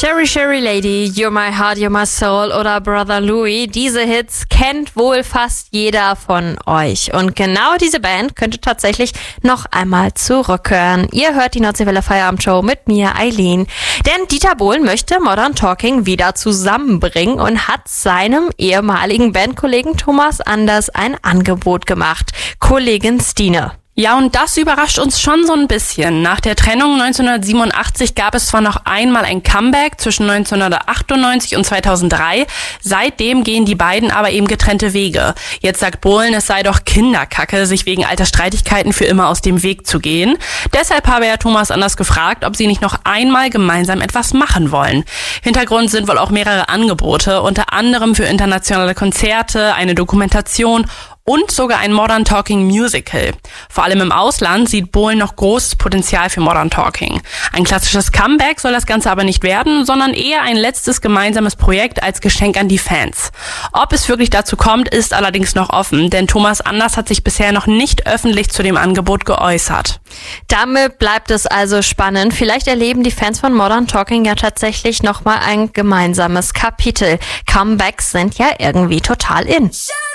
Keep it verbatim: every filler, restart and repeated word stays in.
Sherry Sherry Lady, You're My Heart, You're My Soul oder Brother Louie, diese Hits kennt wohl fast jeder von euch. Und genau diese Band könnte tatsächlich noch einmal zurückkehren. Ihr hört die Nordseewelle Feierabendshow mit mir, Eileen. Denn Dieter Bohlen möchte Modern Talking wieder zusammenbringen und hat seinem ehemaligen Bandkollegen Thomas Anders ein Angebot gemacht. Kollegin Stine. Ja, und das überrascht uns schon so ein bisschen. Nach der Trennung neunzehnhundertsiebenundachtzig gab es zwar noch einmal ein Comeback zwischen neunzehnhundertachtundneunzig und zweitausenddrei. Seitdem gehen die beiden aber eben getrennte Wege. Jetzt sagt Bohlen, es sei doch Kinderkacke, sich wegen alter Streitigkeiten für immer aus dem Weg zu gehen. Deshalb habe er Thomas Anders gefragt, ob sie nicht noch einmal gemeinsam etwas machen wollen. Hintergrund sind wohl auch mehrere Angebote, unter anderem für internationale Konzerte, eine Dokumentation und sogar ein Modern Talking Musical. Vor allem im Ausland sieht Bohlen noch großes Potenzial für Modern Talking. Ein klassisches Comeback soll das Ganze aber nicht werden, sondern eher ein letztes gemeinsames Projekt als Geschenk an die Fans. Ob es wirklich dazu kommt, ist allerdings noch offen, denn Thomas Anders hat sich bisher noch nicht öffentlich zu dem Angebot geäußert. Damit bleibt es also spannend. Vielleicht erleben die Fans von Modern Talking ja tatsächlich nochmal ein gemeinsames Kapitel. Comebacks sind ja irgendwie total in.